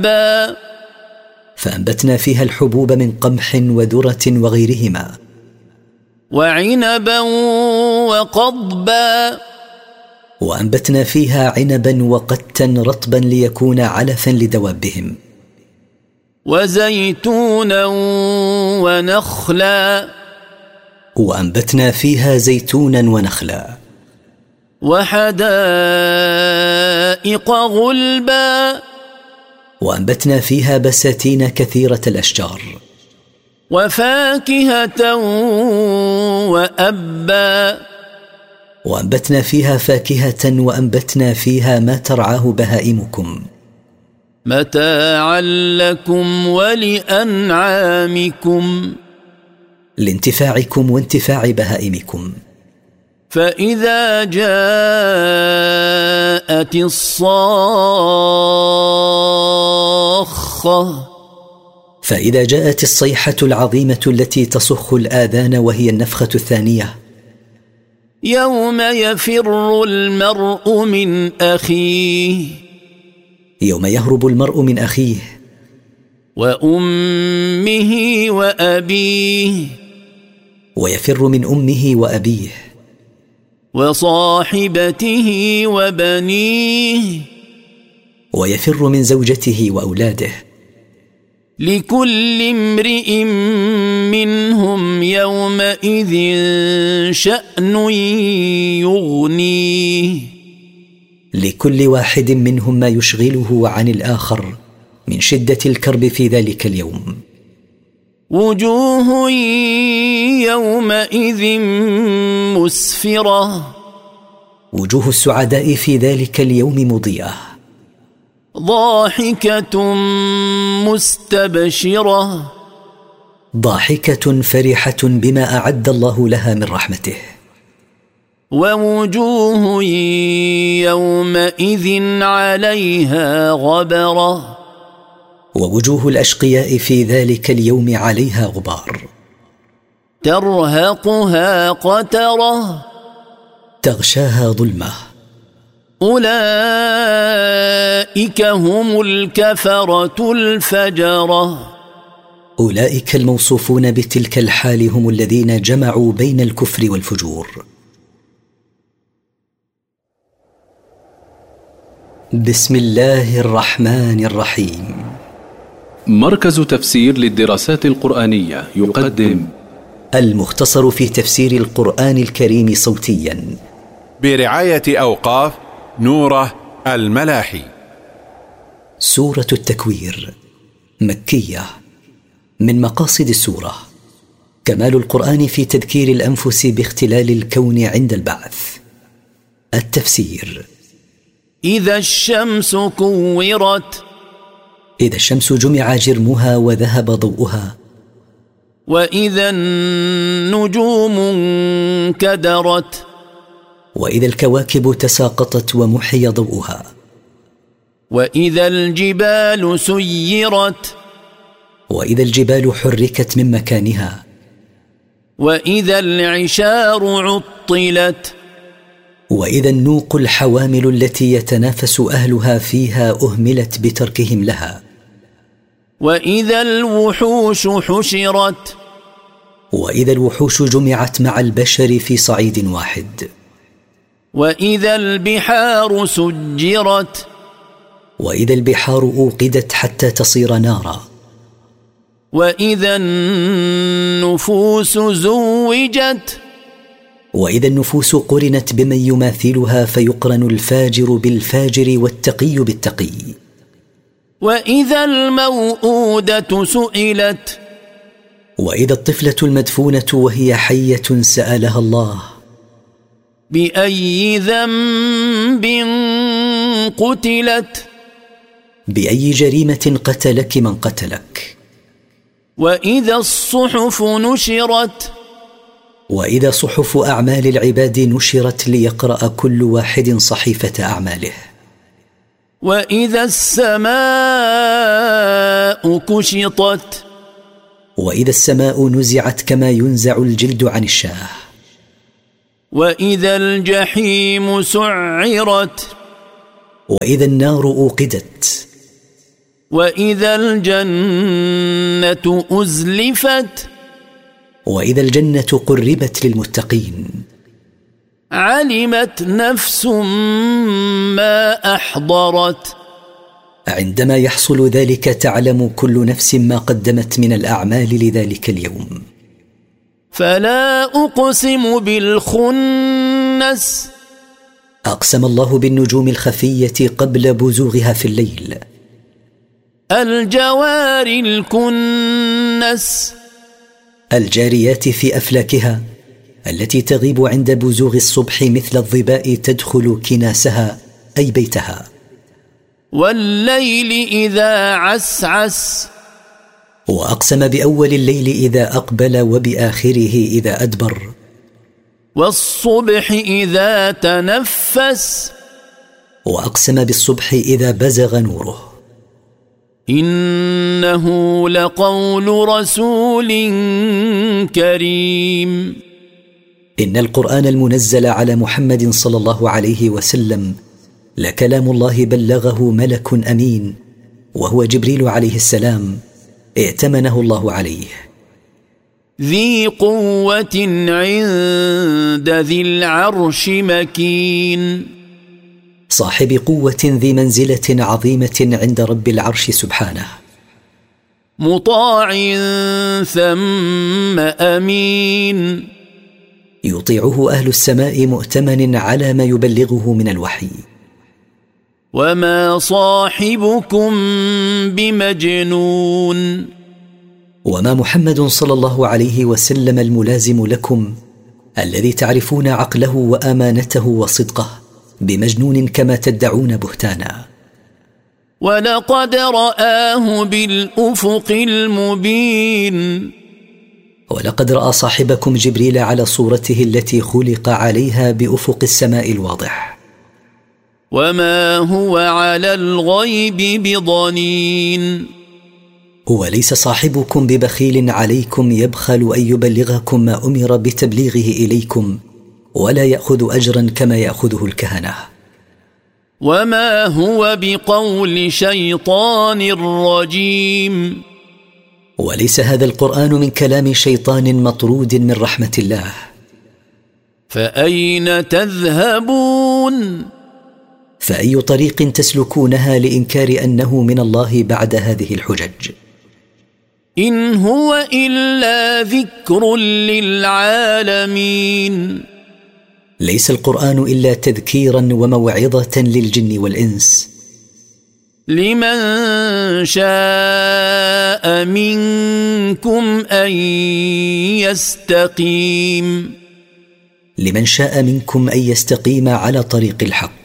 فأنبتنا فيها الحبوب من قمح وذرة وغيرهما، وعنبا وقضبا، وأنبتنا فيها عنبا وقتا رطبا ليكون علفا لدوابهم، وزيتونا ونخلا، وأنبتنا فيها زيتونا ونخلا، وحدائق غلبا، وأنبتنا فيها بساتين كثيرة الأشجار، وفاكهة وأبا، وأنبتنا فيها فاكهة، وأنبتنا فيها ما ترعاه بهائمكم، متاعا لكم ولأنعامكم، لانتفاعكم وانتفاع بهائمكم. فإذا جاءت الصاخة، فإذا جاءت الصيحة العظيمة التي تصخ الآذان وهي النفخة الثانية، يوم يفر المرء من أخيه، يوم يهرب المرء من أخيه، وأمه وأبيه، ويفر من أمه وأبيه، وصاحبته وبنيه، ويفر من زوجته وأولاده. لكل امرئ منهم يومئذ شأن يغنيه، لكل واحد منهم ما يشغله عن الآخر من شدة الكرب في ذلك اليوم. وجوه يومئذ مسفرة، وجوه السعداء في ذلك اليوم مضيئة، ضاحكة مستبشرة، ضاحكة فرحة بما أعد الله لها من رحمته. ووجوه يومئذ عليها غبرة، ووجوه الأشقياء في ذلك اليوم عليها غبار، ترهقها قترة، تغشاها ظلمة. أولئك هم الكفرة الفجرة، أولئك الموصوفون بتلك الحال هم الذين جمعوا بين الكفر والفجور. بسم الله الرحمن الرحيم. مركز تفسير للدراسات القرآنية يقدم المختصر في تفسير القرآن الكريم صوتيا برعاية أوقاف نوره الملاحي. سورة التكوير مكية. من مقاصد السورة كمال القرآن في تذكير الأنفس باختلال الكون عند البعث. التفسير: إذا الشمس كورت، إذا الشمس جمع جرمها وذهب ضوءها. وإذا النجوم انكدرت، وإذا الكواكب تساقطت ومحي ضوءها. وإذا الجبال سيرت، وإذا الجبال حركت من مكانها. وإذا العشار عطلت، وإذا النوق الحوامل التي يتنافس أهلها فيها أهملت بتركهم لها. وإذا الوحوش حشرت، وإذا الوحوش جمعت مع البشر في صعيد واحد. وإذا البحار سجرت، وإذا البحار أوقدت حتى تصير نارا. وإذا النفوس زوجت، وإذا النفوس قرنت بمن يماثلها فيقرن الفاجر بالفاجر والتقي بالتقي. وإذا الموءودة سئلت، وإذا الطفلة المدفونة وهي حية سألها الله: بأي ذنب قتلت، بأي جريمة قتلك من قتلك. وإذا الصحف نشرت، وإذا صحف أعمال العباد نشرت ليقرأ كل واحد صحيفة أعماله. وإذا السماء كشطت، وإذا السماء نزعت كما ينزع الجلد عن الشاه. وإذا الجحيم سعرت، وإذا النار أوقدت. وإذا الجنة أزلفت وإذا الجنة قربت للمتقين علمت نفس ما أحضرت عندما يحصل ذلك تعلم كل نفس ما قدمت من الأعمال لذلك اليوم. فلا أقسم بالخنس أقسم الله بالنجوم الخفية قبل بزوغها في الليل. الجوار الكنس الجاريات في أفلاكها التي تغيب عند بزوغ الصبح مثل الظباء تدخل كناسها أي بيتها. والليل إذا عسعس وأقسم بأول الليل إذا أقبل وبآخره إذا أدبر. والصبح إذا تنفس وأقسم بالصبح إذا بزغ نوره. إنه لقول رسول كريم إن القرآن المنزل على محمد صلى الله عليه وسلم لكلام الله بلغه ملك أمين وهو جبريل عليه السلام ائتمنه الله عليه. ذي قوة عند ذي العرش مكين صاحب قوة ذي منزلة عظيمة عند رب العرش سبحانه. مطاع ثم أمين يطيعه أهل السماء مؤتمن على ما يبلغه من الوحي. وما صاحبكم بمجنون وما محمد صلى الله عليه وسلم الملازم لكم الذي تعرفون عقله وأمانته وصدقه بمجنون كما تدعون بهتانا. ولقد رآه بالأفق المبين ولقد رأى صاحبكم جبريل على صورته التي خلق عليها بأفق السماء الواضح. وما هو على الغيب بضنين هو ليس صاحبكم ببخيل عليكم يبخل أن يبلغكم ما أمر بتبليغه إليكم ولا يأخذ أجرا كما يأخذه الكهنة. وما هو بقول شيطان رجيم وليس هذا القرآن من كلام شيطان مطرود من رحمة الله. فأين تذهبون فأي طريق تسلكونها لإنكار أنه من الله بعد هذه الحجج؟ إن هو إلا ذكر للعالمين ليس القرآن إلا تذكيرا وموعظة للجن والإنس. لمن شاء منكم أن يستقيم لمن شاء منكم أن يستقيم على طريق الحق.